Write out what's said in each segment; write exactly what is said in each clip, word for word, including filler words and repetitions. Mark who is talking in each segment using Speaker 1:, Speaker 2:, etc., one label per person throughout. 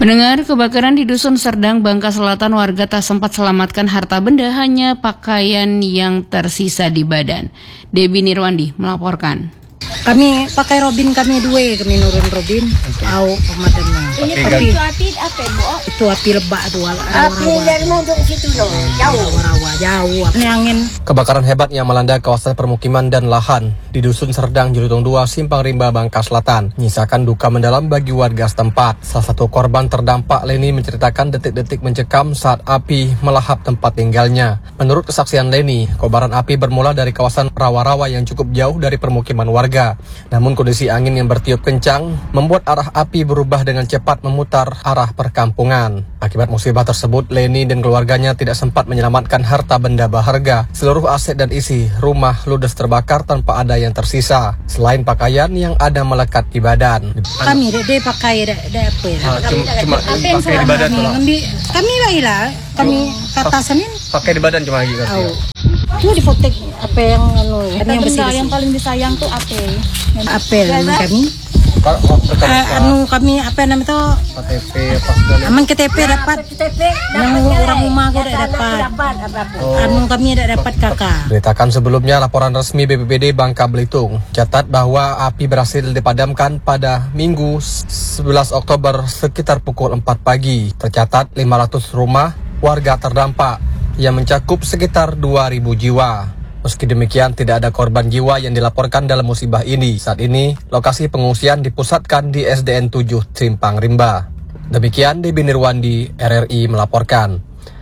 Speaker 1: Mendengar kebakaran di Dusun Serdang, Bangka Selatan, warga tak sempat selamatkan harta benda, hanya pakaian yang tersisa di badan. Debbie Nirwandi melaporkan.
Speaker 2: Kami pakai robin kami dua, kami nurun robin, au pemadamnya.
Speaker 3: Ini api api apa bu?
Speaker 2: Itu api lebak tuh,
Speaker 3: Api dari munduk situ loh, jauh.
Speaker 2: Rawa jauh, ini angin.
Speaker 4: Kebakaran hebat yang melanda kawasan permukiman dan lahan di Dusun Serdang, Jelutung dua, Simpang Rimba, Bangka Selatan, menyisakan duka mendalam bagi warga setempat. Salah satu korban terdampak, Leni, menceritakan detik-detik mencekam saat api melahap tempat tinggalnya. Menurut kesaksian Leni, kobaran api bermula dari kawasan rawa-rawa yang cukup jauh dari permukiman warga. Namun kondisi angin yang bertiup kencang membuat arah api berubah dengan cepat memutar arah perkampungan. Akibat musibah tersebut, Leni dan keluarganya tidak sempat menyelamatkan harta benda berharga. Seluruh aset dan isi rumah ludes terbakar tanpa ada yang tersisa, selain pakaian yang ada melekat di badan.
Speaker 2: Kami dia pakai ada apa ya?
Speaker 4: Ah, cuma cuma pakai di badan tuh.
Speaker 2: Kami kami lah ilah, kami kata senin
Speaker 4: pakai di badan cuma lagi kan.
Speaker 2: Cuma di fotek apa yang anu, kami yang bersih.
Speaker 3: Yang paling disayang tuh apel.
Speaker 2: Apel kami. Uh, anu kami apa namanya itu
Speaker 4: K T P pas
Speaker 2: aman K T P dapat, yang orang rumah aku tidak dapat, oh. Anu kami tidak dapat kakak.
Speaker 4: Beritakan sebelumnya laporan resmi B P B D Bangka Belitung catat bahwa api berhasil dipadamkan pada Minggu sebelas Oktober sekitar pukul empat pagi. Tercatat lima ratus rumah warga terdampak yang mencakup sekitar dua ribu jiwa. Meski demikian, tidak ada korban jiwa yang dilaporkan dalam musibah ini. Saat ini, lokasi pengungsian dipusatkan di S D N tujuh Simpang Rimba. Demikian Debbie Nirwandi, R R I melaporkan.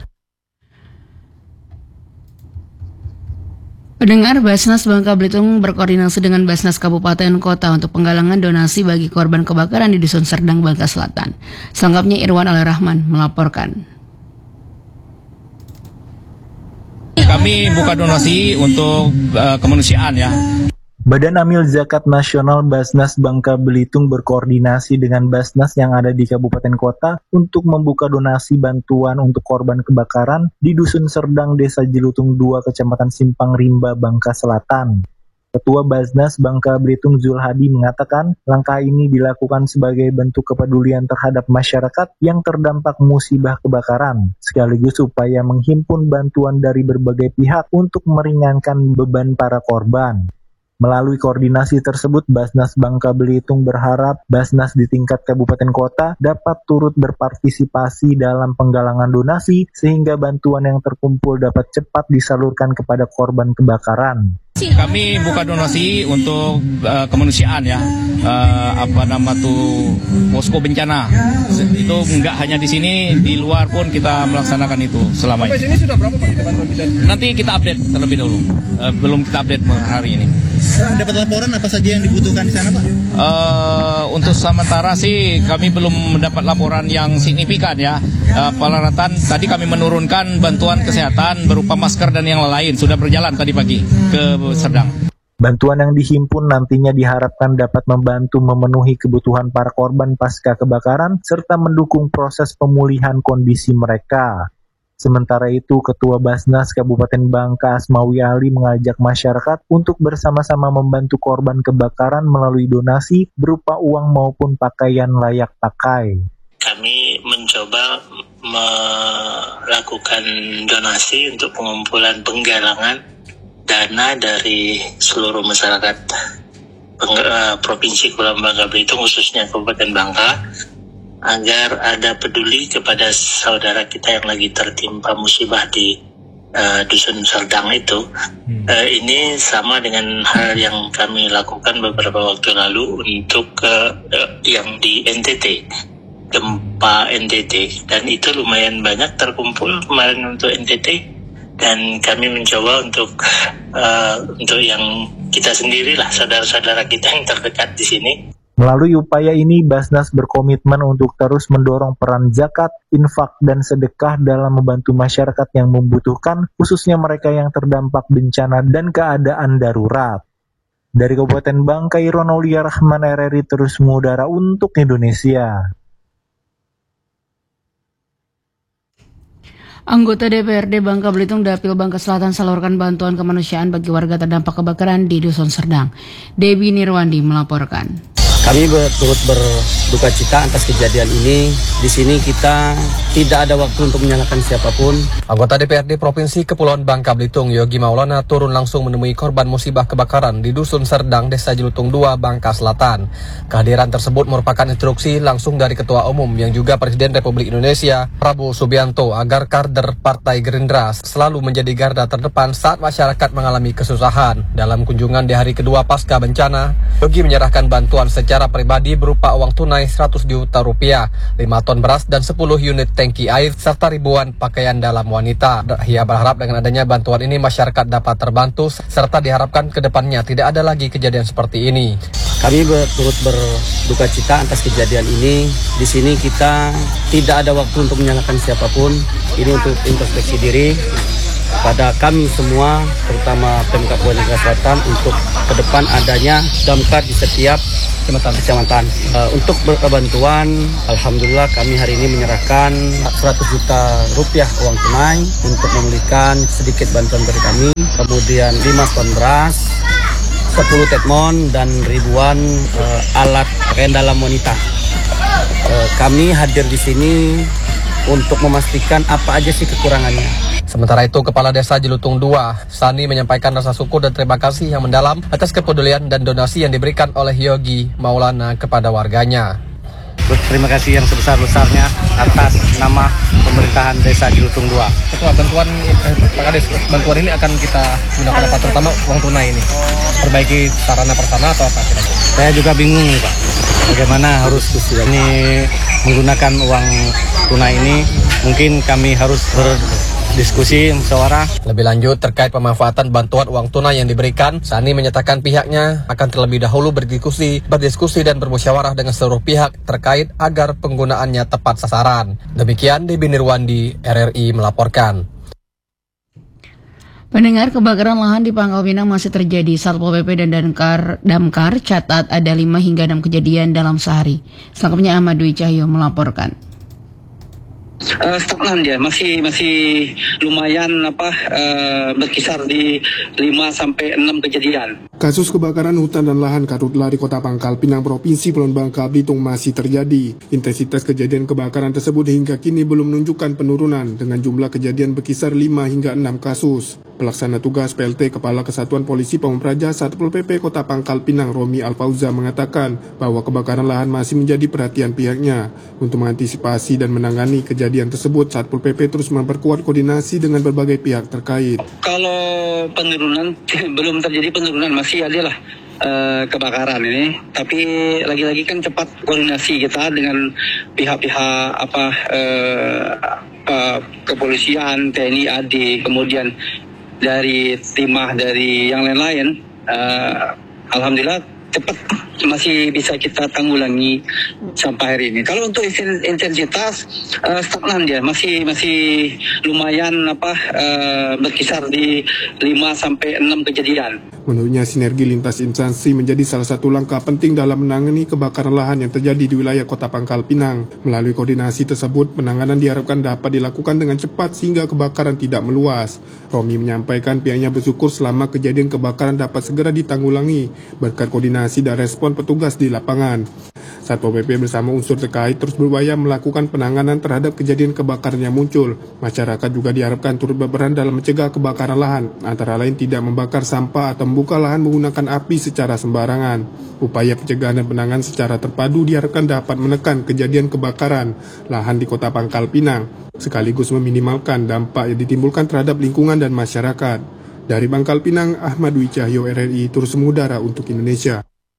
Speaker 1: Pendengar, Basnas Bangka Belitung berkoordinasi dengan Basnas Kabupaten Kota untuk penggalangan donasi bagi korban kebakaran di Dusun Serdang, Bangka Selatan. Selengkapnya Irwan Al-Rahman melaporkan.
Speaker 5: Kami buka donasi untuk uh, kemanusiaan ya.
Speaker 6: Badan Amil Zakat Nasional Basnas Bangka Belitung berkoordinasi dengan Basnas yang ada di Kabupaten Kota untuk membuka donasi bantuan untuk korban kebakaran di Dusun Serdang, Desa Jelutung dua, Kecamatan Simpang Rimba, Bangka Selatan. Ketua Basnas Bangka Belitung Zulhadi mengatakan langkah ini dilakukan sebagai bentuk kepedulian terhadap masyarakat yang terdampak musibah kebakaran, sekaligus upaya menghimpun bantuan dari berbagai pihak untuk meringankan beban para korban. Melalui koordinasi tersebut, Basnas Bangka Belitung berharap Basnas di tingkat kabupaten kota dapat turut berpartisipasi dalam penggalangan donasi sehingga bantuan yang terkumpul dapat cepat disalurkan kepada korban kebakaran.
Speaker 5: Kami buka donasi untuk uh, kemanusiaan ya, uh, apa nama tuh posko bencana. Itu enggak hanya di sini, di luar pun kita melaksanakan itu selama ini. Sampai sini sudah berapa Pak? Nanti kita update terlebih dahulu. Uh, belum kita update hari ini.
Speaker 7: Dapat laporan apa saja yang dibutuhkan di sana Pak?
Speaker 5: Uh, untuk sementara sih kami belum mendapat laporan yang signifikan ya. Uh, Peralatan tadi kami menurunkan bantuan kesehatan berupa masker dan yang lain sudah berjalan tadi pagi ke Serdang.
Speaker 6: Bantuan yang dihimpun nantinya diharapkan dapat membantu memenuhi kebutuhan para korban pasca kebakaran serta mendukung proses pemulihan kondisi mereka. Sementara itu, Ketua Basnas Kabupaten Bangka Asmawi Ali mengajak masyarakat untuk bersama-sama membantu korban kebakaran melalui donasi berupa uang maupun pakaian layak pakai.
Speaker 8: Kami mencoba melakukan donasi untuk pengumpulan penggalangan dana dari seluruh masyarakat Provinsi Kepulauan Bangka Belitung, khususnya Kabupaten Bangka, agar ada peduli kepada saudara kita yang lagi tertimpa musibah di uh, Dusun Serdang itu. Hmm. Uh, ini sama dengan hal yang kami lakukan beberapa waktu lalu untuk uh, uh, yang di N T T, gempa N T T, dan itu lumayan banyak terkumpul kemarin untuk N T T. Dan kami mencoba untuk uh, untuk yang kita sendirilah, saudara-saudara kita yang terdekat di sini.
Speaker 6: Melalui upaya ini, Basnas berkomitmen untuk terus mendorong peran zakat, infak, dan sedekah dalam membantu masyarakat yang membutuhkan, khususnya mereka yang terdampak bencana dan keadaan darurat. Dari Kabupaten Bangka, Irwan Aulia Rahman, R R I terus mengudara untuk Indonesia.
Speaker 1: Anggota D P R D Bangka Belitung Dapil Bangka Selatan salurkan bantuan kemanusiaan bagi warga terdampak kebakaran di Dusun Serdang. Debbie Nirwandi melaporkan.
Speaker 9: Kami turut berduka cita atas kejadian ini. Di sini kita tidak ada waktu untuk menyalahkan siapapun.
Speaker 4: Anggota D P R D Provinsi Kepulauan Bangka Belitung, Yogi Maulana, turun langsung menemui korban musibah kebakaran di Dusun Serdang, Desa Jelutung dua, Bangka Selatan. Kehadiran tersebut merupakan instruksi langsung dari Ketua Umum yang juga Presiden Republik Indonesia, Prabowo Subianto, agar kader Partai Gerindra selalu menjadi garda terdepan saat masyarakat mengalami kesusahan. Dalam kunjungan di hari kedua pasca bencana, Yogi menyerahkan bantuan secara pribadi berupa uang tunai seratus juta rupiah, lima ton beras dan sepuluh unit tangki air, serta ribuan pakaian dalam wanita. Ia berharap dengan adanya bantuan ini masyarakat dapat terbantu, serta diharapkan ke depannya tidak ada lagi kejadian seperti ini.
Speaker 9: Kami turut berduka cita atas kejadian ini. Di sini kita tidak ada waktu untuk menyalahkan siapapun. Ini untuk introspeksi diri pada kami semua, terutama Pemkab Bangka Selatan, untuk ke depan adanya damkar di setiap kecamatan. Uh, untuk bantuan, alhamdulillah kami hari ini menyerahkan seratus juta rupiah uang tunai untuk memulihkan sedikit bantuan dari kami. Kemudian lima ton beras, sepuluh tetmon, dan ribuan uh, alat pakaian dalam wanita. Uh, kami hadir di sini untuk memastikan apa aja sih kekurangannya.
Speaker 4: Sementara itu, Kepala Desa Jelutung dua, Sani, menyampaikan rasa syukur dan terima kasih yang mendalam atas kepedulian dan donasi yang diberikan oleh Yogi Maulana kepada warganya.
Speaker 9: Terima kasih yang sebesar-besarnya atas nama pemerintahan Desa Jelutung dua.
Speaker 4: Ketua, bantuan eh, Pak Kades, bantuan ini akan kita gunakan apa, terutama uang tunai ini? Perbaiki sarana prasarana atau apa kira-kira?
Speaker 9: Saya juga bingung nih Pak, bagaimana harus ini menggunakan uang tunai ini. Mungkin kami harus berdiskusi musyawarah.
Speaker 4: Lebih lanjut terkait pemanfaatan bantuan uang tunai yang diberikan, Sani menyatakan pihaknya akan terlebih dahulu berdiskusi, berdiskusi dan bermusyawarah dengan seluruh pihak terkait agar penggunaannya tepat sasaran. Demikian Debi Nirwandi, R R I melaporkan.
Speaker 1: Pendengar, kebakaran lahan di Pangkal Pinang masih terjadi. Satpol P P dan Damkar, Damkar catat ada lima hingga enam kejadian dalam sehari. Selengkapnya Ahmad Dwi Cahyo melaporkan.
Speaker 10: Uh, stagnan dia, masih masih lumayan apa uh, berkisar di lima sampai enam kejadian.
Speaker 11: Kasus kebakaran hutan dan lahan karhutla di Kota Pangkal Pinang, Provinsi Kepulauan Bangka Belitung masih terjadi. Intensitas kejadian kebakaran tersebut hingga kini belum menunjukkan penurunan dengan jumlah kejadian berkisar lima hingga enam kasus. Pelaksana tugas P L T Kepala Kesatuan Polisi Pamung Praja Satpol P P Kota Pangkal Pinang, Romi Alfauza, mengatakan bahwa kebakaran lahan masih menjadi perhatian pihaknya. Untuk mengantisipasi dan menangani kejadian tersebut, Satpol P P terus memperkuat koordinasi dengan berbagai pihak terkait.
Speaker 10: Kalau penurunan belum terjadi penurunan, masih ada lah uh, kebakaran ini. Tapi lagi-lagi kan cepat koordinasi kita dengan pihak-pihak apa uh, uh, kepolisian, T N I, A D, kemudian dari timah dari yang lain-lain. Uh, Alhamdulillah cepat masih bisa kita tanggulangi sampai hari ini. Kalau untuk intensitas uh, stagnan dia, masih masih lumayan apa uh, berkisar di lima sampai enam kejadian.
Speaker 11: Menurutnya, sinergi lintas instansi menjadi salah satu langkah penting dalam menangani kebakaran lahan yang terjadi di wilayah Kota Pangkal Pinang. Melalui koordinasi tersebut, penanganan diharapkan dapat dilakukan dengan cepat sehingga kebakaran tidak meluas. Romi menyampaikan pihaknya bersyukur selama kejadian kebakaran dapat segera ditanggulangi berkat koordinasi dan respon petugas di lapangan. Satpol P P bersama unsur terkait terus berupaya melakukan penanganan terhadap kejadian kebakaran yang muncul. Masyarakat juga diharapkan turut berperan dalam mencegah kebakaran lahan, antara lain tidak membakar sampah atau membuka lahan menggunakan api secara sembarangan. Upaya pencegahan dan penanganan secara terpadu diharapkan dapat menekan kejadian kebakaran lahan di Kota Pangkal Pinang, sekaligus meminimalkan dampak yang ditimbulkan terhadap lingkungan dan masyarakat. Dari Pangkal Pinang, Ahmad Dwi Cahyo, R R I, terus mengudara untuk Indonesia.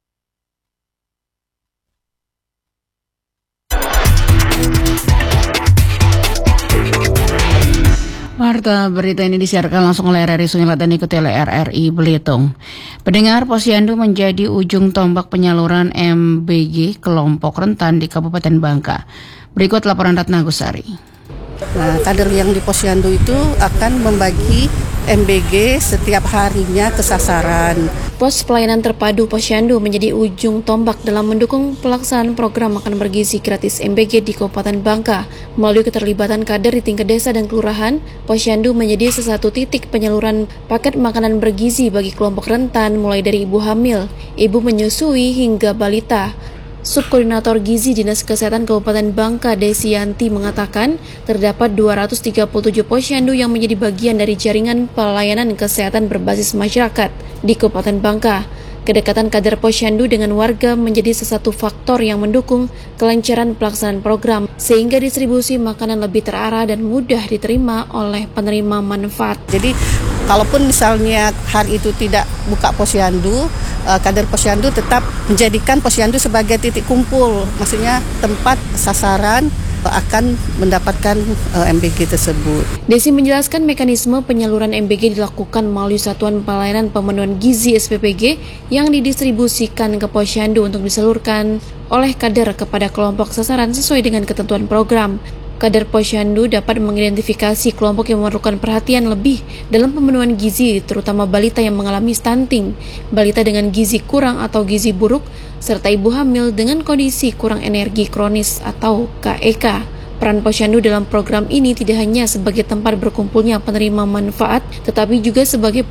Speaker 1: Warta berita ini disiarkan langsung oleh R R I Sungai Selatan, ikuti oleh R R I Belitung. Pendengar, Posyandu menjadi ujung tombak penyaluran M B G kelompok rentan di Kabupaten Bangka. Berikut laporan Ratna Gusari.
Speaker 12: Nah, kader yang di Posyandu itu akan membagi M B G setiap harinya ke sasaran.
Speaker 13: Pos Pelayanan Terpadu Posyandu menjadi ujung tombak dalam mendukung pelaksanaan program makan bergizi gratis M B G di Kabupaten Bangka. Melalui keterlibatan kader di tingkat desa dan kelurahan, Posyandu menjadi salah satu titik penyaluran paket makanan bergizi bagi kelompok rentan mulai dari ibu hamil, ibu menyusui hingga balita. Subkoordinator Gizi Dinas Kesehatan Kabupaten Bangka, Desianti, mengatakan terdapat dua ratus tiga puluh tujuh posyandu yang menjadi bagian dari jaringan pelayanan kesehatan berbasis masyarakat di Kabupaten Bangka. Kedekatan kader posyandu dengan warga menjadi salah satu faktor yang mendukung kelancaran pelaksanaan program, sehingga distribusi makanan lebih terarah dan mudah diterima oleh penerima manfaat.
Speaker 12: Jadi, kalaupun misalnya hari itu tidak buka posyandu, kader posyandu tetap menjadikan posyandu sebagai titik kumpul, maksudnya tempat sasaran akan mendapatkan uh, M B G tersebut.
Speaker 13: Desi menjelaskan mekanisme penyaluran M B G dilakukan melalui Satuan Pelayanan Pemenuhan Gizi S P P G yang didistribusikan ke posyandu untuk disalurkan oleh kader kepada kelompok sasaran sesuai dengan ketentuan program. Kader posyandu dapat mengidentifikasi kelompok yang memerlukan perhatian lebih dalam pemenuhan gizi, terutama balita yang mengalami stunting, balita dengan gizi kurang atau gizi buruk, serta ibu hamil dengan kondisi kurang energi kronis atau K E K. Peran posyandu dalam program ini tidak hanya sebagai tempat berkumpulnya penerima manfaat, tetapi juga sebagai